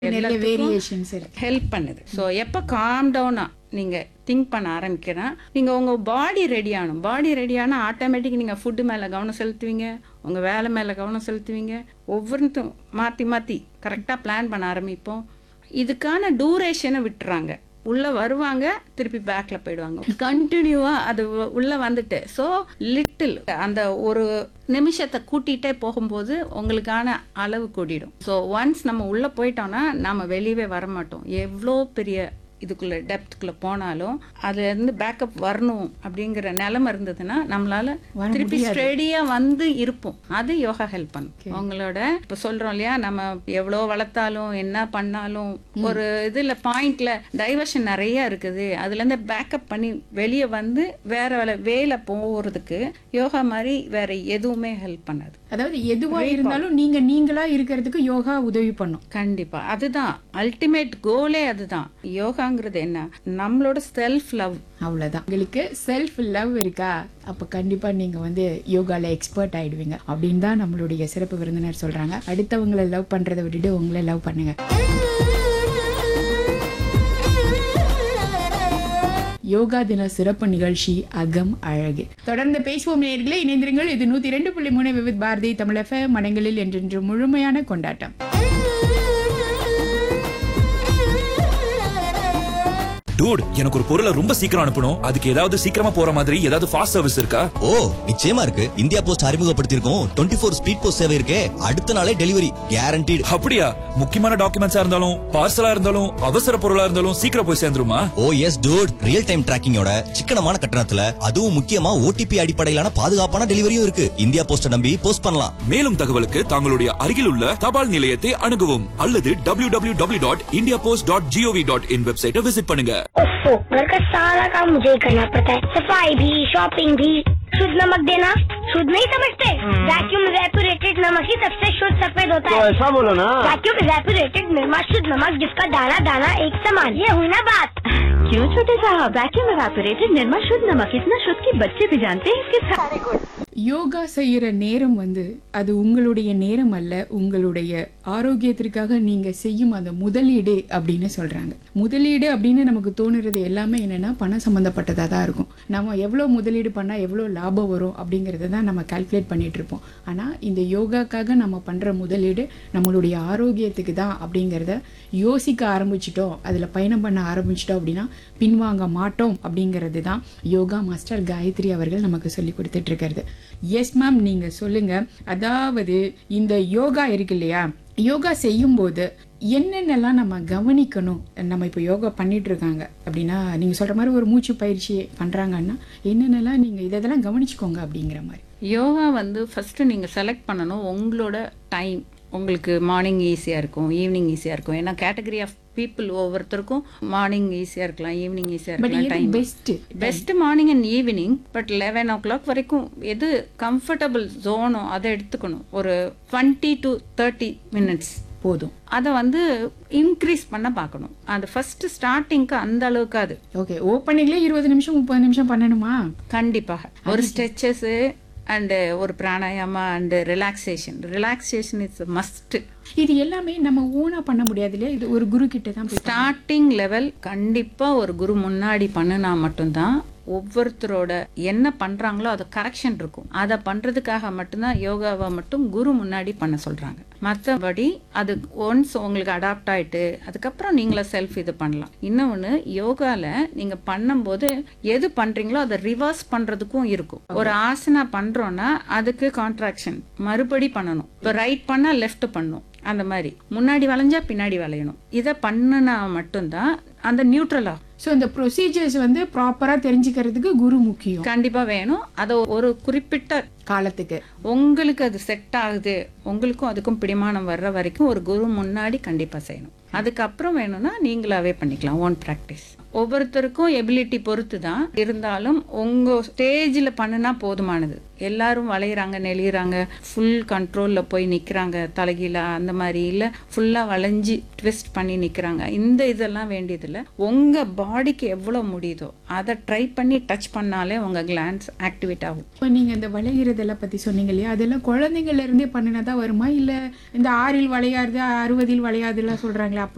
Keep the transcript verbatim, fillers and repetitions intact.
நிறைய வேரியேஷன்ஸ் இருக்கு, ஹெல்ப் பண்ணுது. ஸோ எப்போ காம் டவுனா நீங்க திங்க் பண்ண ஆரம்பிக்கிறா நீங்க உங்க பாடி ரெடி ஆகணும். பாடி ரெடி ஆனால் ஆட்டோமேட்டிக் நீங்க ஃபுட்டு மேல கவனம் செலுத்துவீங்க, உங்க வேலை மேல கவனம் செலுத்துவீங்க. ஒவ்வொருத்தும் மாத்தி மாத்தி கரெக்டா பிளான் பண்ண ஆரம்பிப்போம். இதுக்கான டூரேஷனை விட்டுறாங்க. உள்ள வருவாங்க, திருப்பி பேக்ல போயிடுவாங்க. கண்டினியூவா அது உள்ள வந்துட்டு ஸோ லிட்டில் அந்த ஒரு நிமிஷத்தை கூட்டிகிட்டே போகும்போது உங்களுக்கான அளவு கூடிடும். ஸோ ஒன்ஸ் நம்ம உள்ள போயிட்டோம்னா நம்ம வெளியவே வரமாட்டோம். எவ்வளோ பெரிய இதுக்குள்ள டெப்த்குள்ள போனாலும் அதுல இருந்து பேக்கப் வரணும் அப்படிங்கிற நிலைமை இருந்ததுன்னா நம்மளால திருப்பி ஸ்டெடியா வந்து இருப்போம். அது யோகா ஹெல்ப் பண்ணும். உங்களோட இப்ப சொல்றோம் இல்லையா, நம்ம எவ்வளோ வளர்த்தாலும் என்ன பண்ணாலும் ஒரு இதுல பாயிண்ட்ல டைவர்ஷன் நிறைய இருக்குது. அதுல இருந்து பேக்கப் பண்ணி வெளியே வந்து வேற வேலை வேலை போறதுக்கு யோகா மாதிரி வேற எதுவுமே ஹெல்ப் பண்ணாது. அதாவது எதுவா இருந்தாலும் நீங்க நீங்களா இருக்கிறதுக்கு யோகா உதவி பண்ணும். கண்டிப்பா அதுதான் அல்டிமேட் கோலே. அதுதான் யோகாங்கிறது என்ன, நம்மளோட செல்ஃப் லவ். அவ்வளவுதான். உங்களுக்கு செல்ஃப் லவ் இருக்கா, அப்ப கண்டிப்பா நீங்க வந்து யோகால எக்ஸ்பர்ட் ஆயிடுவீங்க அப்படின்னு தான் நம்மளுடைய சிறப்பு விருந்தினர் சொல்றாங்க. அடுத்தவங்களை லவ் பண்றதை விட்டுட்டு உங்களை லவ் பண்ணுங்க. யோகா தின சிறப்பு நிகழ்ச்சி அகம் அழகு. தொடர்ந்து பேசுவோம் நேயர்களே, இணைந்திருங்கள். இது நூத்தி இரண்டு புள்ளி மூணு விவித் பாரதி தமிழ் எஃப்எம். மனங்களில் என்றென்று முழுமையான கொண்டாட்டம். டூட், எனக்கு ஒரு பொருளை ரொம்ப சீக்கிரம் அனுப்பணும். அதுக்கு ஏதாவது சீக்கிரமா போற மாதிரி ஏதாவது ஃபாஸ்ட் சர்வீஸ் இருக்கா? ஓ, நிச்சயமா இருக்கு. India post அறிமுகப்படுத்தியிருக்கோம் twenty four speed post சேவை இருக்கே. அடுத்த நாளே டெலிவரி கேரண்டீடு. அப்படியா? முக்கியமான டாக்குமெண்ட்ஸா இருந்தாலும் பார்சலா இருந்தாலும் அவசர பொருளா இருந்தாலும் சீக்கிரம் போய் சேர்ந்துருமா? ஓ எஸ் டூட், ரியல் டைம் டிராக்கிங்கோட சிக்கனமான கட்டணத்துல அதுவும் முக்கியமா ஓடிபி அடிப்படையிலான பாதுகாப்பான டெலிவரியும் இருக்கு. இந்தியா போஸ்ட நம்பி போஸ்ட் பண்ணலாம். மேலும் தகவலுக்கு தங்களுடைய அருகில் உள்ள தபால் நிலையத்தை அணுகவும் அல்லது W W W dot India post dot gov dot in வெப்சைட்டை விசிட் பண்ணுங்க. ओफो, घर का सारा काम मुझे ही करना पड़ता है। सफाई भी, शॉपिंग भी। शुद्ध नमक देना शुद्ध नहीं समझते? वैक्यूम रेपुरेटेड नमक ही सबसे शुद्ध सफेद होता है। तो ऐसा बोलो ना। वैक्यूम रेपुरेटेड निर्मा शुद्ध नमक, जिसका दाना दाना एक समान। ये हुई ना बात। क्यों छोटे साहब, वैक्यूम रेपुरेटेड निर्मा शुद्ध नमक इतना शुद्ध कि बच्चे भी जानते हैं इसके सारे गुण। யோகா செய்யற நேரம் வந்து அது உங்களுடைய நேரம் அல்ல, உங்களுடைய ஆரோக்கியத்திற்காக நீங்க செய்யும் அந்த முதலீடு அப்படின்னு சொல்றாங்க. முதலீடு அப்படின்னு நமக்கு தோணுறது எல்லாமே என்னன்னா பணம் சம்பந்தப்பட்டதா தான் இருக்கும். நம்ம எவ்வளவு முதலீடு பண்ணா எவ்வளவு லாபம் வரும் அப்படிங்கறத தான் நம்ம கால்குலேட் பண்ணிட்டு இருப்போம். ஆனா இந்த யோகாக்காக நம்ம பண்ற முதலீடு நம்மளுடைய ஆரோக்கியத்துக்கு தான் அப்படிங்கறத யோசிக்க ஆரம்பிச்சிட்டோம், அதுல பயணம் பண்ண ஆரம்பிச்சிட்டோம் அப்படின்னா பின்வாங்க மாட்டோம். அப்படிங்கிறது தான் யோகா மாஸ்டர் காயத்ரி அவர்கள் நமக்கு சொல்லி கொடுத்துட்டு இருக்கிறது. எஸ் மேம், நீங்க சொல்லுங்க. அதாவது இந்த யோகா இருக்கு இல்லையா, யோகா செய்யும் போது என்னென்னலாம் நம்ம கவனிக்கணும்? நம்ம இப்போ யோகா பண்ணிட்டு இருக்காங்க அப்படின்னா நீங்க சொல்ற மாதிரி ஒரு மூச்சு பயிற்சி பண்றாங்கன்னா என்னென்னலாம் நீங்க இதெல்லாம் கவனிச்சுக்கோங்க அப்படிங்கிற மாதிரி. யோகா வந்து ஃபர்ஸ்ட் நீங்க செலக்ட் பண்ணணும் உங்களோட டைம். உங்களுக்கு மார்னிங் ஈஸியா இருக்கும், ஈவினிங் ஈஸியா இருக்கும். ஏன்னா கேட்டகரி ஆஃப் பீப்புள் ஒவ்வொருத்தருக்கும் மார்னிங் ஈஸியா இருக்கலாம், ஈவினிங் ஈஸியா இருக்கலாம். Time best best morning and evening. But eleven O clock வரைக்கும் எது கம்ஃபர்டபுள் ஜோனோ அதை எடுத்துக்கணும். ஒரு டுவெண்ட்டி டு தேர்ட்டி மினிட்ஸ் போதும். அதை வந்து இன்க்ரீஸ் பண்ண பார்க்கணும். அது ஃபர்ஸ்ட் ஸ்டார்டிங்க்கு அந்த அளவுக்கு அது ஓகே. ஓப்பனிங்லேயே இருபது நிமிஷம் முப்பது நிமிஷம் பண்ணணுமா? கண்டிப்பாக. ஒரு ஸ்ட்ரெச்சஸ் அண்ட் ஒரு pranayama and relaxation. Relaxation is must. இது எல்லாமே நம்ம ஓனா பண்ண முடியாது இல்லையா, இது ஒரு குரு கிட்ட தான். ஸ்டார்டிங் லெவல் கண்டிப்பா ஒரு குரு முன்னாடி பண்ணுனா மட்டும்தான் ஒவ்வொருத்தரோட என்ன பண்றாங்களோ அது கரெக்ஷன் இருக்கும். அதை பண்றதுக்காக மட்டும்தான் யோகாவை மட்டும் குரு முன்னாடி பண்ண சொல்றாங்க. மற்றபடி அது ஒன்ஸ் உங்களுக்கு அடாப்ட் ஆயிட்டு அதுக்கப்புறம் நீங்கள செல்ஃப் இது பண்ணலாம். இன்னொன்னு, யோகால நீங்க பண்ணும்போது எது பண்றீங்களோ அதை ரிவர்ஸ் பண்றதுக்கும் இருக்கும். ஒரு ஆசனா பண்றோம்னா அதுக்கு கான்ட்ராக்ஷன் மறுபடி பண்ணணும். இப்போ ரைட் பண்ணா லெஃப்ட் பண்ணும், அந்த மாதிரி முன்னாடி வளைஞ்சா பின்னாடி வளையணும். இதை பண்ணுனா மட்டும்தான் அந்த நியூட்ரலா. ஸோ இந்த ப்ரொசீஜர்ஸ் வந்து ப்ராப்பரா தெரிஞ்சுக்கிறதுக்கு குரு முக்கியம். கண்டிப்பா வேணும். அதை ஒரு குறிப்பிட்ட காலத்துக்கு உங்களுக்கு அது செட் ஆகுது, உங்களுக்கும் அதுக்கும் பிடிமானம் வர்ற வரைக்கும் ஒரு குரு முன்னாடி கண்டிப்பா செய்யணும். அதுக்கப்புறம் வேணும்னா நீங்களாவே பண்ணிக்கலாம், ஓன் ப்ராக்டிஸ். ஒவ்வொருத்தருக்கும் எபிலிட்டி பொறுத்து தான். இருந்தாலும் உங்க ஸ்டேஜில் பண்ணுனா போதுமானது. எல்லாரும் வளையிறாங்க, நெளிகிறாங்க, ஃபுல் கண்ட்ரோலில் போய் நிற்கிறாங்க தலைகீழ, அந்த மாதிரி இல்லை ஃபுல்லாக வளைஞ்சி ட்விஸ்ட் பண்ணி நிற்கிறாங்க. இந்த இதெல்லாம் வேண்டியதில்லை. உங்கள் பாடிக்கு எவ்வளோ முடியுதோ அதை ட்ரை பண்ணி டச் பண்ணாலே உங்கள் கிளான்ஸ் ஆக்டிவேட் ஆகும். இப்போ நீங்கள் இந்த வளைகிறதெல்லாம் பற்றி சொன்னீங்க இல்லையா, அதெல்லாம் குழந்தைங்கள்ல இருந்தே பண்ணினதா வருமா, இல்லை இந்த ஆறில் வளையாது அறுபதில் வளையாதுலாம் சொல்கிறாங்களே அப்படி